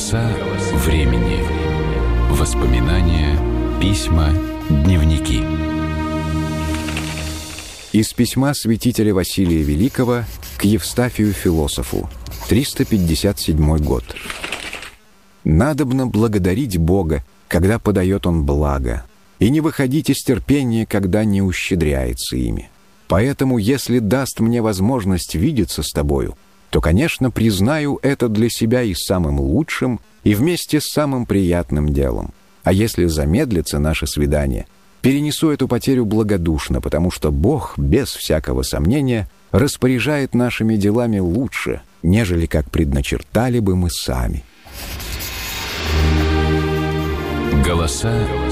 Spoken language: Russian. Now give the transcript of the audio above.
Голоса времени. Воспоминания, письма, дневники. Из письма святителя Василия Великого к Евстафию философу, 357 год. «Надобно благодарить Бога, когда подает Он благо, и не выходить из терпения, когда не ущедряется ими. Поэтому, если даст мне возможность видеться с тобою, то, конечно, признаю это для себя и самым лучшим, и вместе с самым приятным делом. А если замедлится наше свидание, перенесу эту потерю благодушно, потому что Бог, без всякого сомнения, распоряжает нашими делами лучше, нежели как предначертали бы мы сами». Голоса